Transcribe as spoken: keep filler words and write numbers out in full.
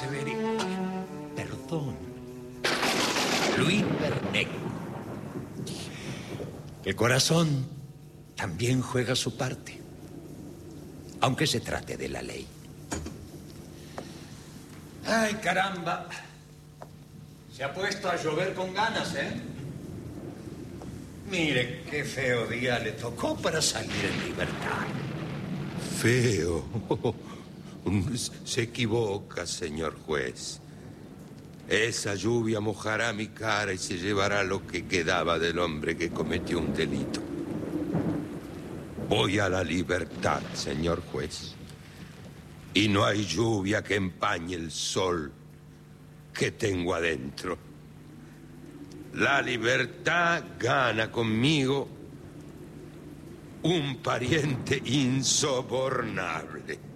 Severino. Perdón. Luis Bernegno. El corazón también juega su parte, aunque se trate de la ley. Ay, caramba. Se ha puesto a llover con ganas, ¿eh? Mire, qué feo día le tocó para salir en libertad. Feo. Se equivoca, señor juez. Esa lluvia mojará mi cara y se llevará lo que quedaba del hombre que cometió un delito. Voy a la libertad, señor juez. Y no hay lluvia que empañe el sol que tengo adentro. La libertad gana conmigo un pariente insobornable.